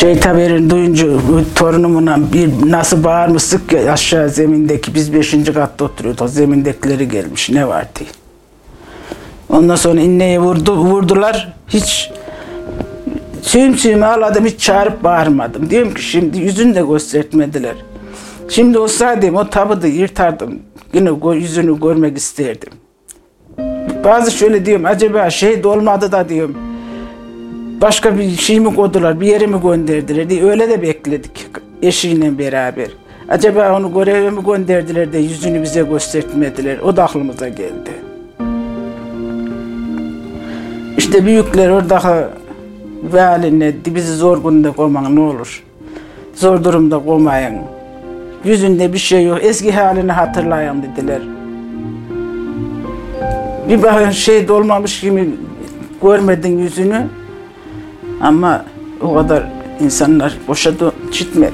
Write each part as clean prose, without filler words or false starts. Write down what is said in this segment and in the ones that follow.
Şehit haberini duyunca torunumla bir nasıl bağırmıştık ya aşağı zemindeki, biz 5. katta oturuyorduk, zemindekileri gelmiş ne var diye. Ondan sonra inneye vurdular, hiç sümsüğümü ağladım, hiç çağırıp bağırmadım. Diyorum ki şimdi yüzünü de göstermediler. Şimdi olsaydım o tabutu yırtardım, yine yüzünü görmek isterdim. Bazı şöyle diyorum, acaba şehit olmadı da diyorum, başka bir şey mi koydular, bir yere mi gönderdiler diye öyle de bekledik eşiyle beraber. Acaba onu göreve mi gönderdiler de yüzünü bize göstermediler, o da aklımıza geldi. İşte büyükler oradaki valine bizi zor günde koymayın ne olur. Zor durumda koymayın. Yüzünde bir şey yok, eski halini hatırlayın dediler. Bir bakın şehit olmamış gibi görmedin yüzünü. Ama o kadar insanlar boşa gitmedi.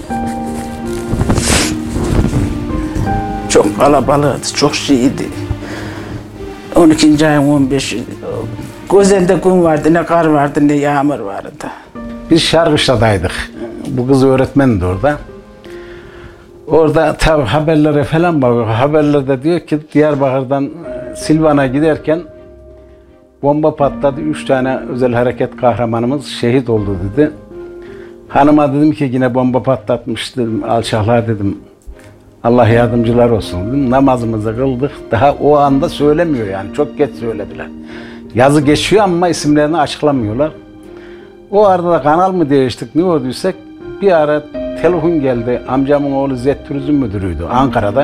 Çok kalabalıktı, çok şeydi. 12. ayın 15'i. Güzelde gün vardı, ne kar vardı, ne yağmur vardı. Biz Şarkışla'daydık. Bu kız öğretmendi orada. Orada tabi haberlere falan bakıyor. Haberlerde diyor ki Diyarbakır'dan Silvan'a giderken bomba patladı. 3 tane özel hareket kahramanımız şehit oldu dedi. Hanıma dedim ki yine bomba patlatmış dedim. Alçaklar dedim. Allah yardımcılar olsun dedim. Namazımızı kıldık. Daha o anda söylemiyor yani. Çok geç söylediler. Yazı geçiyor ama isimlerini açıklamıyorlar. O arada da kanal mı değiştik ne olduysak bir ara telefon geldi. Amcamın oğlu Zet Turizm Müdürüydü Ankara'da.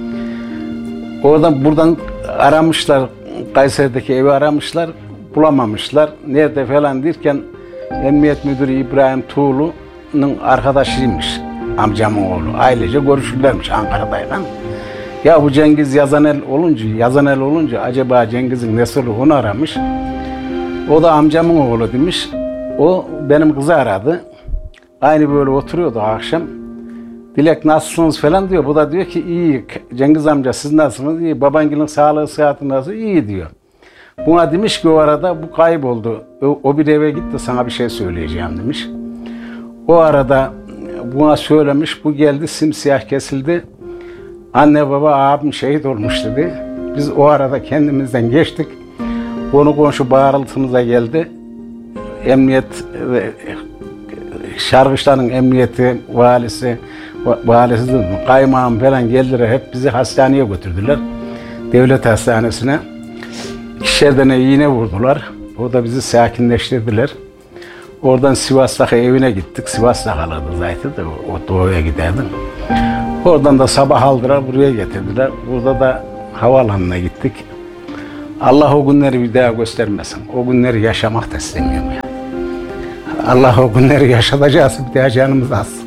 Buradan aramışlar. Kayseri'deki evi aramışlar. Bulamamışlar. Nerede falan derken Emniyet Müdürü İbrahim Tuğlu'nun arkadaşıymış amcamın oğlu. Ailece görüşürlermiş Ankara'dayla. Ya bu Cengiz Yazanel olunca acaba Cengiz'in nesi olur onu aramış. O da amcamın oğlu demiş. O benim kızı aradı. Aynı böyle oturuyordu akşam. Dilek nasılsınız falan diyor. Bu da diyor ki iyi. Cengiz amca siz nasılsınız? İyi. Babangilin sağlığı sıhhati nasıl? İyi diyor. Buna demiş ki o arada bu kayboldu. O bir eve gitti sana bir şey söyleyeceğim demiş. O arada buna söylemiş. Bu geldi simsiyah kesildi. Anne baba abim şehit olmuş dedi. Biz o arada kendimizden geçtik. Konu komşu bağırıltımıza geldi. Emniyet Şarkışla'nın emniyeti, valisi kaymağım falan geldiler. Hep bizi hastaneye götürdüler. Devlet hastanesine. İkişerden iğne vurdular. Orada bizi sakinleştirdiler. Oradan Sivas'taki evine gittik. Sivas'ta kalırdı zaten de o doğuya giderdim. Oradan da sabah aldılar buraya getirdiler. Burada da havaalanına gittik. Allah o günleri bir daha göstermesin. O günleri yaşamak da istemiyorum yani. Allah o günleri yaşatacağız bir daha canımız az.